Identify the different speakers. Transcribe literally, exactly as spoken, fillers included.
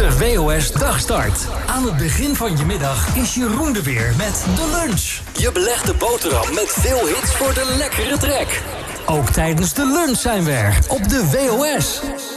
Speaker 1: De W O S Dagstart. Aan het begin van je middag is Jeroen er weer met de lunch. Je belegde boterham met veel hits voor de lekkere trek. Ook tijdens de lunch zijn we er op de W O S.